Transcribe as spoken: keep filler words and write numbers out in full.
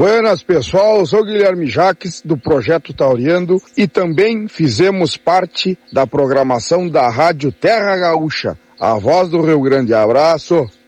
Buenas, pessoal, sou Guilherme Jaques, do Projeto Tauriando, e também fizemos parte da programação da Rádio Terra Gaúcha, a voz do Rio Grande. Abraço!